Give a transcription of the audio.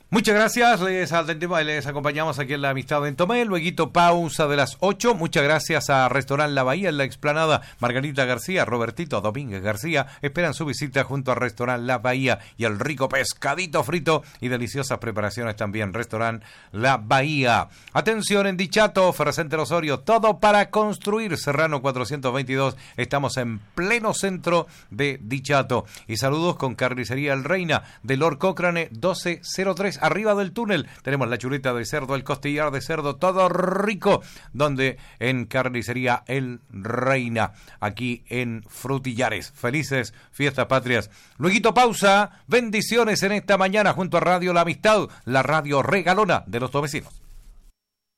Muchas gracias, les acompañamos aquí en La Amistad en Tomé, luego pausa de las 8, muchas gracias a Restaurant La Bahía en la explanada. Margarita García, Robertito Domínguez García esperan su visita junto al Restaurant La Bahía y el rico pescadito frito y deliciosas preparaciones también, Restaurant La Bahía. Atención en Dichato, Ferracenter Osorio, todo para construir, Serrano 422, estamos en pleno centro de Dichato. Y saludos con Carnicería El Reina de Lord Cochrane 1203. Arriba del túnel tenemos la chuleta de cerdo, el costillar de cerdo, todo rico, donde en Carnicería El Reina, aquí en Frutillares. Felices fiestas patrias. Lueguito pausa, bendiciones en esta mañana junto a Radio La Amistad, la radio regalona de los vecinos.